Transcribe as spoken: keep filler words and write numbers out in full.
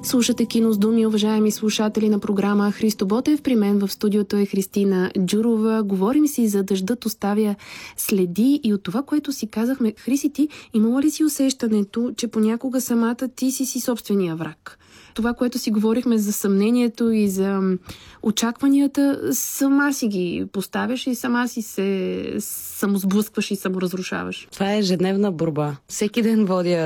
Слушате Кино с думи, уважаеми слушатели на програма Христо Ботев. При мен в студиото е Христина Джурова. Говорим си за дъждът оставя следи и от това, което си казахме. Хриси, ти имала ли си усещането, че понякога самата ти си си собствения враг? Това, което си говорихме за съмнението и за очакванията, сама си ги поставяш и сама си се самосблъскваш и саморазрушаваш. Това е ежедневна борба. Всеки ден водя